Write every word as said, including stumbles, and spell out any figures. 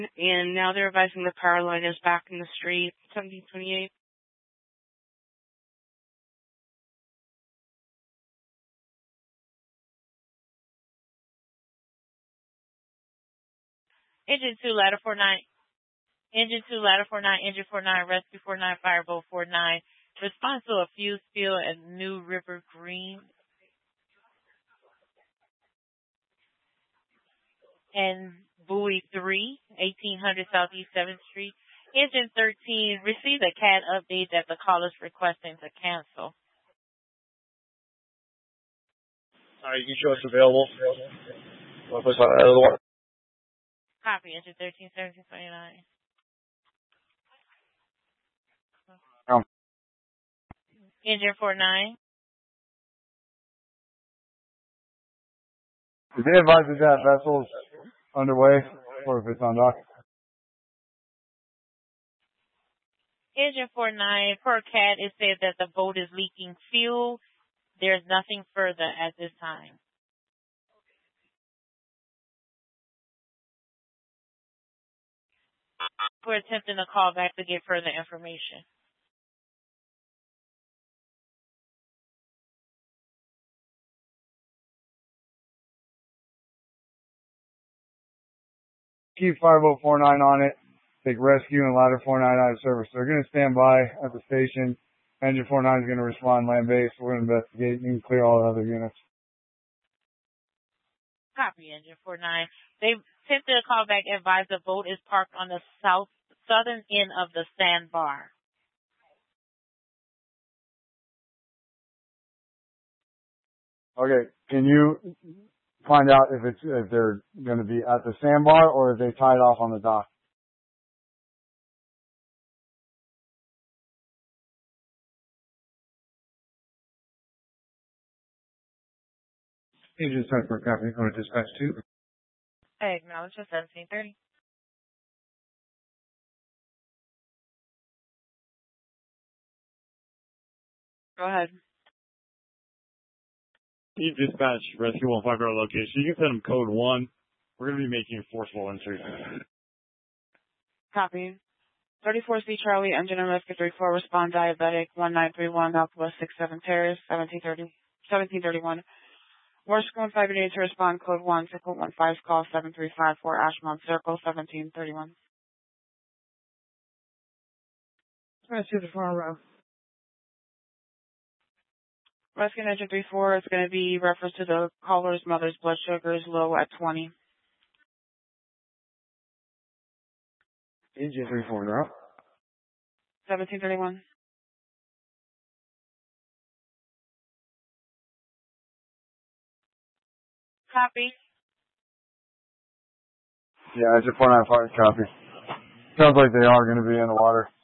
and now they're advising the power line is back in the street, seventeen twenty-eight. Engine two, ladder four nine. Engine two, ladder four nine, engine four nine, rescue four nine, fireboat four nine. Response to a fuse spill at New River Green and Bowie three, eighteen hundred Southeast seventh Street. Engine thirteen, received a C A D update that the caller is requesting to cancel. All right, you can show us available. Want to push out of the water? Copy, engine thirteen, seventeen twenty-nine. Um, Engine four nine. Did they advise that that vessel's underway, or if it's on dock? Engine four nine, per C A D, it said that the boat is leaking fuel. There's nothing further at this time. We're attempting to call back to get further information. Keep five oh four nine on it. Take rescue and ladder four nine out of service. They're going to stand by at the station. Engine four nine is going to respond land base. We're going to investigate and clear all the other units. Copy, engine four nine. They attempted to call back, advise the boat is parked on the south southern end of the sandbar. Okay, can you find out if it's if they're going to be at the sandbar or if they tied off on the dock? Engine ten for copy. Going to dispatch two. I acknowledge the seventeen thirty. Go ahead. Steve dispatch rescue one five zero location. You can send them code one. We're going to be making a forceful entry. Copy. thirty-four C Charlie, engine and rescue three four, respond diabetic, one nine three one, Northwest six seven Terrace, seventeen thirty, seventeen thirty-one. Morse code five eight eight to respond, code one, triple one five, call seven three five four, Ashmont Circle, seventeen thirty-one. Rescue the front row. Rescue engine three four is going to be reference to the caller's mother's blood sugar is low at twenty. Engine three four, they're up. seventeen thirty-one. Copy. Yeah, engine four nine five, copy. Sounds like they are going to be in the water.